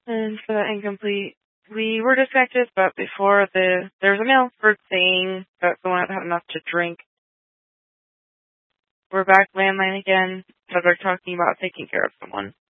And for that incomplete, we were disconnected, but before there was a mail for saying that someone had enough to drink. We're back landline again, because we're talking about taking care of someone.